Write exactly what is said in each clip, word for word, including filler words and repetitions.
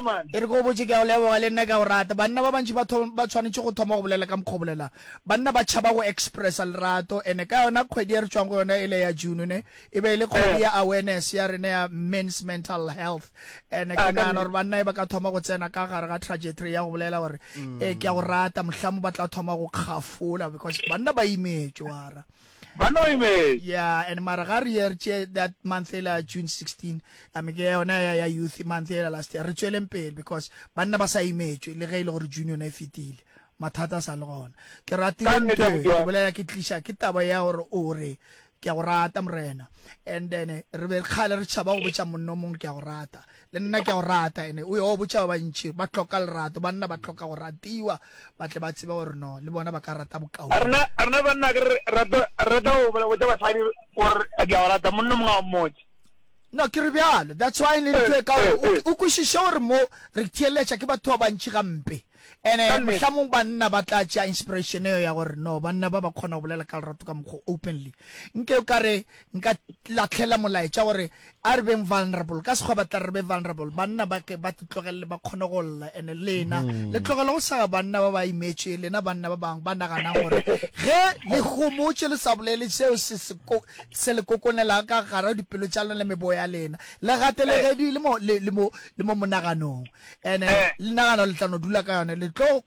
man e re go botse ke a o leboga le nna ka o rata banna ba bantši ba tshwanetse go thoma go bolela ka mokgobolela banna ba tšhaba go expressa lerato ene ka yona kgwedi e re tswang go yona e le ya June ne e be e le kgwedi ya awareness ya rena ya men's mental health ene ke nagana gore banna e ba ka thoma go tsena ka gare ga trajectory ya go bolela gore e ke a go rata mohlamo ba tla thoma go kgafola because banna ba imetswe wara Bano ime. Yeah, and maragari year that month la June sixteenth. I mean, yeah, on ya youth month la last year. Ritual pale because banna ba sa image le ge ile gore junior na fitile. Mathata sa le gona. Ke ratile ntwe. Bolela ke tlisha ke taba ya gore ore ke go rata mrena. And then re be khale re tshaba go botsa monno mong ke go rata. Le nna ke go rata ene o yo botsa ba ntshi ba tloka lerato banna ba tloka go ratiwa ba tle ba tseba gore no le bona ba ka rata bokao. Arna arna banna ke rata rata o bola botsa ba tsani or ke go rata monno mong mo. No ke re bjalo that's why le ntwe ka o kwishisha gore mo re tieletsa ke batho ba ntshi gampe. ene mohlamo banna ba tla tša inspiration eo ya gore no banna ba ba kgona go bolela ka lerato ka mokgwa openly nke o kare nka latlhela molaetša gore a re beng vulnerable ka sekgwa ba tla re be vulnerable banna ba ke ba tlogele ba kgona go lla ene lena le tlogela go sa banna ba ba imetswe lena banna ba bang ba nagana gore ge le gomotse le sa bolele seo se se le kokonela ka gare dipelo tša lona le meboya lena le gatelegedi le mo le mo le mo monaganong ene le nagana le tla no dula ka yone le tlo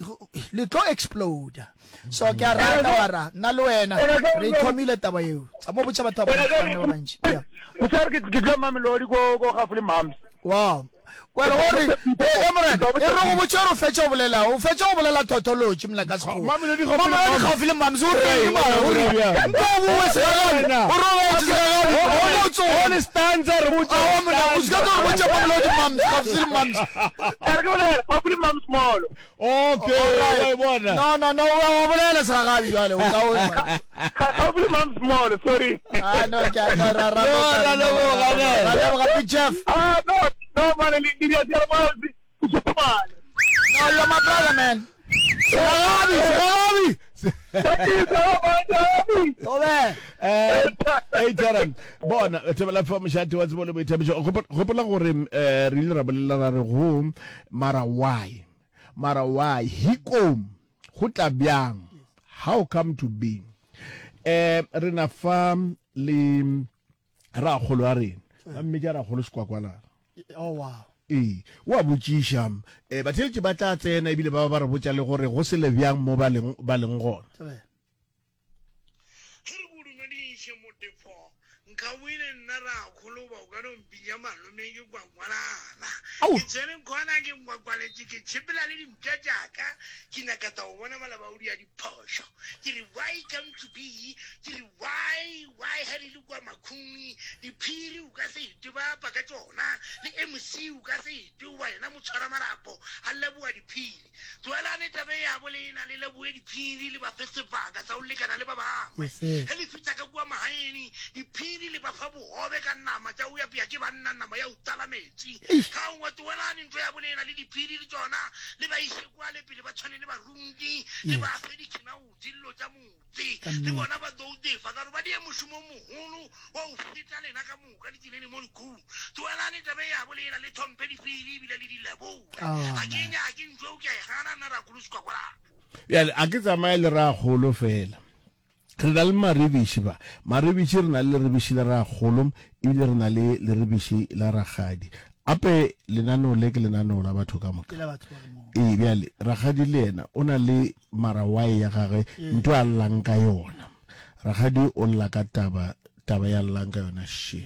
le tlo explode so ke a rata wara nna le wena re thomile taba eo tsa mo botsa batho ba ba bantši ya o sa re ke tla mamelodi go go ga fule mams wow well ori emre e re go botsa ro fetša o bolela o fetša o bolela tautology mla ka sekgo mamelodi go ga fule mams o re ma o re nto bo se ga o ro o se ga o botsa on stanza re botsa o mna o se ga o botsa mamelodi mams ga fule mams are go bolela ga fule mams small okay bona no no no o bolela sa ga bjale o ka o ga fule mams small sorry ah no ka ra ra ra no no ga ne ra ra Jeff ah no no man ni ni ya mal man no you're my brother man Sagabi Sagabi Obe eh hey Jaran bona tebela fa mshati wa tsebole bo itabiso gopola gore re ile ra bolela re go mara why mara why hikom go tla byang how come to be eh re na fam le ra kholo a rena mme ja ra kholo sekwakwala oh wow eh wa botšisha eh batheletse ba tla tsena ebile ba ba re botsa le gore go se le byang mo ba leng ba leng gona re budu ngadi she mo defo nka wile nna ra kholo ba ka no mpinya malome ke kwa ngwana ke tsene khona ke ngwakwale ke tshipela le dimtjaka ke na ka ta o bona mala ba udi ya diphosho ke re why come to be ke re why why hari lu kwa makhumi diphiri u ka se ituba pa ka tsona le M C u ka se ituba ena mo tshwara marapo a lebua diphiri tswela ne tabe ya bolena le lebua diphiri le ba festival ka sa o lekana le ba bangwe he le fitsa ka kwa mahaeni diphiri le ba fa bohobe ka nama tsa o ya pia ke banna nama ya utala metsi ka o tswela ne ntwe ya bolena le diphiri le tsona le ba ise kwa le pele ba tshwane le ba rungi le ba fedi kina o dillo tsa motse le bona ba do defa ka ba di mushumo moholo wa o fita lena ka moka le dilene mo diku tswela ne tabe ya bolena le thompe diphiri bile le dilebo a kenya a ke ntwe o ke gana na ra kuluswa kwa ya a ke tsamaye le ra kholo fela re na le maribishi ba maribishi re na le ribishi la ra kholo ile re na le le ribishi la ra gadi ape lenano le ke lenano la batho ka moka e bjale ragadi le ena o na le marawai ya gage ntwe a llang ka yona ragadi o lla ka taba taba ya llang ka yona she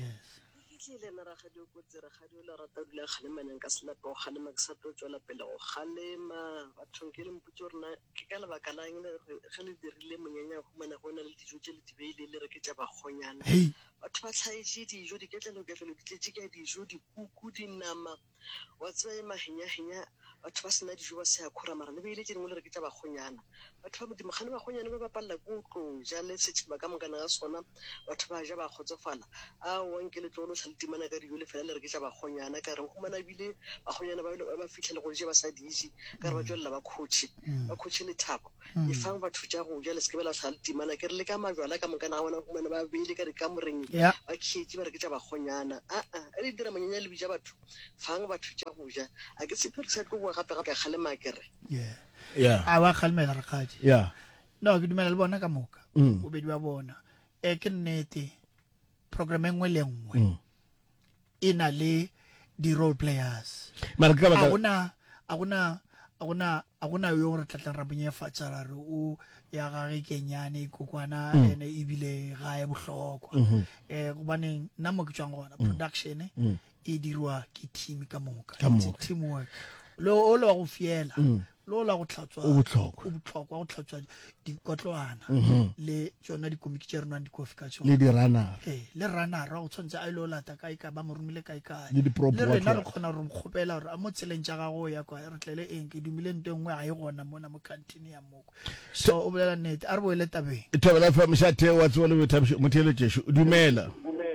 dula kgalema nka se lapo kgalema ke sa tlo tswela pele go kgalema batho ke le mputso rena ke ka lebaka la eng ge le dirile monyanya go mana go na le dijo tse le dibeile le re ke tša bagonyana batho ba tlhaetse dijo diketlelo ketlelo di tletse ka dijo dikuku dinama wa tsaya mahenyahenya batho ba sena dijo ba se ya khora mara le beile ke dingwe le re ke tša bagonyana batho ba modimo gane bagonyana ba ba palla go tlo ja le setšhiba ka mokana ga sona batho ba ja ba kgotsofala a wanke le tlo lo tlhaltimana ka dijo le fela le re ke tša bagonyana ka re go mana bile bagonyana ba ba fitlhele go je ba sa diše ka re ba tswella ba khotše ba khotše le thabo e fang batho tja go ja le se ke bela sa le timana ke re le ka majwala ka mokana bona go mena ba bele ka dikamoreng Yeah. ba khetse ba re ke tja ba gonyana a a e dira manyanya le bija batho fang batho tja go ja a ke se percent go gape gape ga le makere yeah yeah a wa khalemela rakgadi yeah no ke dumela le bona ka moka Mm. o bedi ba bona e ke nnete program engwe le ngwe Mm. ina le di role players mara ka a baka gona a gona a gona a gona yo re tlatla ra bonyefatsa ra re o ya ga ge kenyane kokwana ene ibile ga e bohlokwa eh go baneng nna mo ke tswang gona production e dirwa ke team ka moka Ka It's a moka. teamwork lo o lo go fiela lo la go tlhatswa O botlhokwa. o botlhokwa go tlhatswa dikotlwana le tsona di komiki tse rena di coffee ka tsona le di runner eh le rana ra o tshwantse a ile lata kae ka ba mo romile kae kae Le di-prop le rena wa re khona re mkhopela re a mo tseleng tsa gago ya kwa re tlele eng ke dumile ntengwe ga e gona mona mo canteen ya moko so o bolela nnete a re boele tabeng thobela fa mshathe wa tsole we thabisho mothelo jesho dumela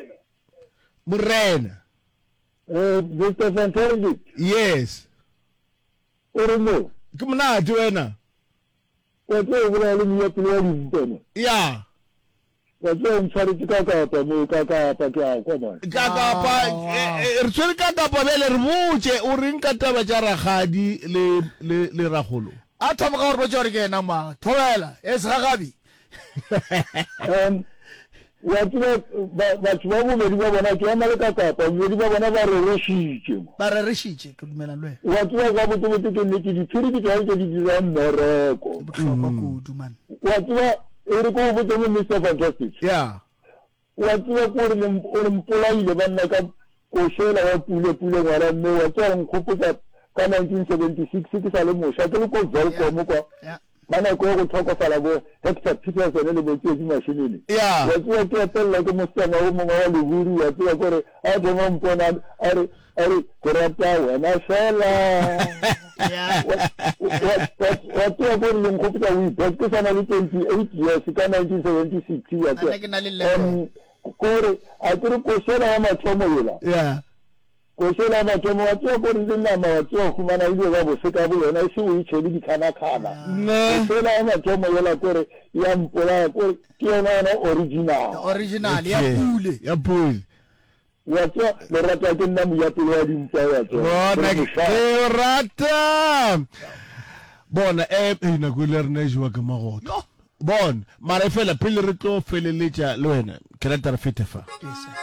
morena eh Mister Fantastic yes o re mo ke monate wena wa tlo bula le mo pele wa dintene ya wa tlo mtshware ka ka pa mo ka ka pa ke a kwa bona ka kapa re tswele ka kapa bele re botse o reng ka taba tsa ragadi le le le ragolo a thoma ka gore bo tsore ke ena ma thobela e se gagabi um wa tlo ba tlo mo me di ba bona ke ama le ka ka pa mo di ba bona ba re re shitse ba re re shitse ke dumela lwe wa tlo ga botse botse ke nne ke di tshiri ke tla ke di dira mmereko botlhokwa kudu man wa tlo e re ko botse mo Mister Fantastic ya wa tlo ko re o re mpola ile ba nna ka ko shela wa pule pule ngwana mme wa tlo nkgopotsa ka nineteen seventy-six ke sa le mosha ke le ko Volcom kwa ya bana ko go tlhokofala bo Hector Peterson le botse mashinini ya wa tlo ke tella ke mosana o mongwe wa lehuru wa tlo gore a go mo mpona a re a re go rata wena fela ya wa tlo go re nkgopotsa we back ke sana le twenty-eight years ka nineteen seventy-six ya tlo ana ke na le le kore a ke re ko shela ya mathomo yela ya ko shela mathomo wa tlo go re nna wa tlo go mana ile ba bo seka bo yona se o itshedi di kana kana ne shela ya mathomo yela kore ya mpola kore ke yona na original original ya pule ya pule wa tlo le rata ke nna mo ya pele wa dimpsa ya tlo bona ke rata bona e ina go le rena jwa ka magoto bon mara fela pele re tlo feleletša le wena ke rata re fete fa yes